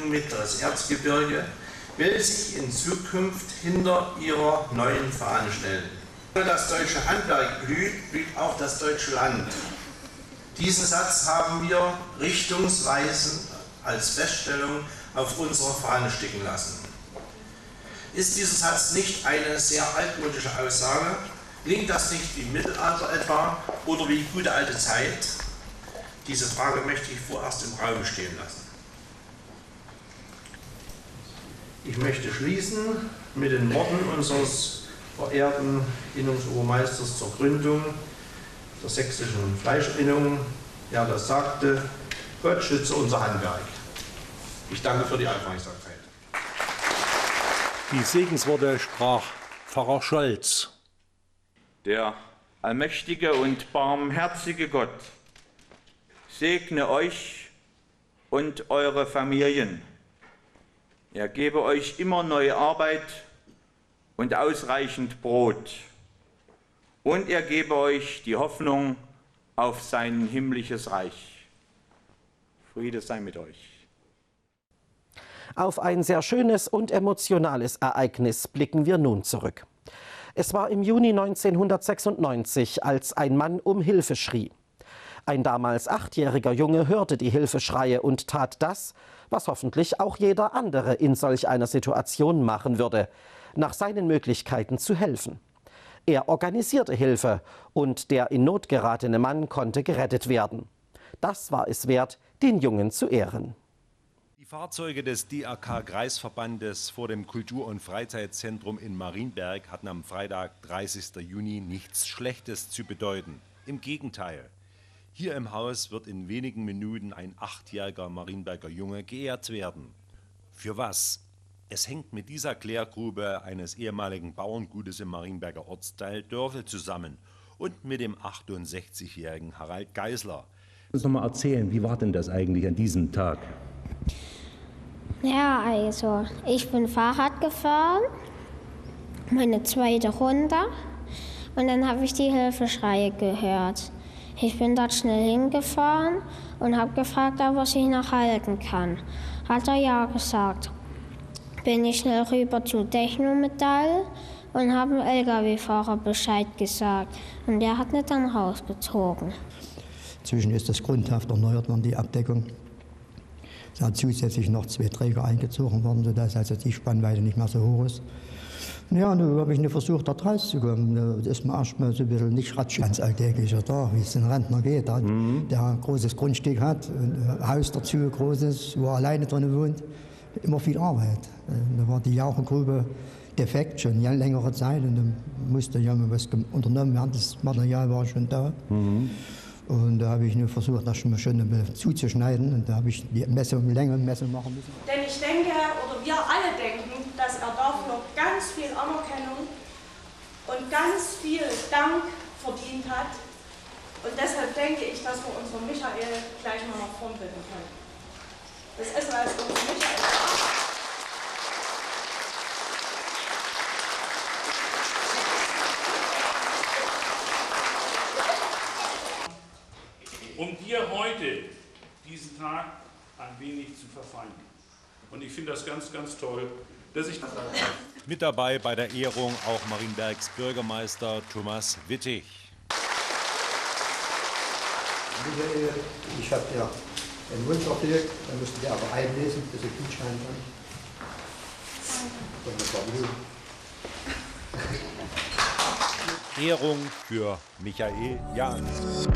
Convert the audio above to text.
Verbindung mit das Erzgebirge will sich in Zukunft hinter ihrer neuen Fahne stellen. Wenn das deutsche Handwerk blüht, blüht auch das deutsche Land. Diesen Satz haben wir richtungsweisend als Feststellung auf unserer Fahne sticken lassen. Ist dieser Satz nicht eine sehr altmodische Aussage? Klingt das nicht wie Mittelalter etwa oder wie gute alte Zeit? Diese Frage möchte ich vorerst im Raum stehen lassen. Ich möchte schließen mit den Worten unseres verehrten Innungsobermeisters zur Gründung der sächsischen Fleischerinnung, der das sagte: Gott schütze unser Handwerk. Ich danke für die Aufmerksamkeit. Die Segensworte sprach Pfarrer Scholz. Der allmächtige und barmherzige Gott segne euch und eure Familien. Er gebe euch immer neue Arbeit und ausreichend Brot. Und er gebe euch die Hoffnung auf sein himmlisches Reich. Friede sei mit euch. Auf ein sehr schönes und emotionales Ereignis blicken wir nun zurück. Es war im Juni 1996, als ein Mann um Hilfe schrie. Ein damals 8-jähriger Junge hörte die Hilfeschreie und tat das, was hoffentlich auch jeder andere in solch einer Situation machen würde: nach seinen Möglichkeiten zu helfen. Er organisierte Hilfe und der in Not geratene Mann konnte gerettet werden. Das war es wert, den Jungen zu ehren. Die Fahrzeuge des DRK-Kreisverbandes vor dem Kultur- und Freizeitzentrum in Marienberg hatten am Freitag, 30. Juni, nichts Schlechtes zu bedeuten. Im Gegenteil. Hier im Haus wird in wenigen Minuten ein 8-jähriger Marienberger Junge geehrt werden. Für was? Es hängt mit dieser Klärgrube eines ehemaligen Bauerngutes im Marienberger Ortsteil Dörfel zusammen und mit dem 68-jährigen Harald Geisler. Kannst du noch mal erzählen, wie war denn das eigentlich an diesem Tag? Ja, also ich bin Fahrrad gefahren, meine zweite Runde, und dann habe ich die Hilfeschreie gehört. Ich bin dort schnell hingefahren und habe gefragt, ob er sich noch halten kann. Hat er ja gesagt. Bin ich schnell rüber zu Technometall und habe dem LKW-Fahrer Bescheid gesagt. Und der hat mich dann rausgezogen. Inzwischen ist das grundhaft erneuert worden, die Abdeckung. Es sind zusätzlich noch 2 Träger eingezogen worden, sodass also die Spannweite nicht mehr so hoch ist. Ja, nun habe ich versucht, dort rauszukommen. Da ist man erstmal so ein bisschen nicht ganz alltäglicher da, wie es ein Rentner geht, der ein großes Grundstück hat, ein Haus dazu, großes, wo er alleine drin wohnt. Immer viel Arbeit. Da war die Jauchegrube defekt schon längere Zeit und dann musste ja mal was unternommen werden. Das Material war schon da. Und da habe ich nur versucht, das schon schön ein bisschen zuzuschneiden. Und da habe ich die Länge machen müssen. Denn ich denke, oder wir alle denken, dass er dafür ganz viel Anerkennung und ganz viel Dank verdient hat. Und deshalb denke ich, dass wir unseren Michael gleich mal nach vorn bitten können. Das ist also unser Michael. Um dir heute diesen Tag ein wenig zu verfeinern. Und ich finde das ganz, ganz toll, dass ich das Mit dabei bei der Ehrung auch Marienbergs Bürgermeister Thomas Wittig. Michael, ich habe dir den Wunsch erfüllt, dann musst du dir aber einlesen, dass ich Gutschein kann. Ehrung für Michael Jahn.